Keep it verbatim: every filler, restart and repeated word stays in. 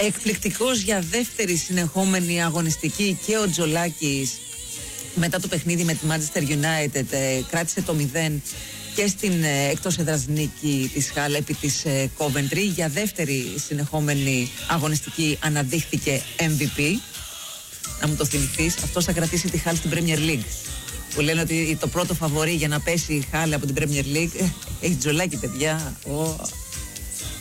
Εκπληκτικός για δεύτερη συνεχόμενη αγωνιστική και ο Τζολάκης μετά το παιχνίδι με τη Manchester United ε, κράτησε το μηδέν και στην ε, εκτός έδρας νίκη της Χάλ επί της ε, Coventry. Για δεύτερη συνεχόμενη αγωνιστική αναδείχθηκε εμ βι πι. Να μου το θυμηθείς, αυτός θα κρατήσει τη Χάλ στην Premier League. Που λένε ότι το πρώτο φαβορί για να πέσει η Χάλ από την Premier League έχει Τζολάκη, παιδιά. Oh.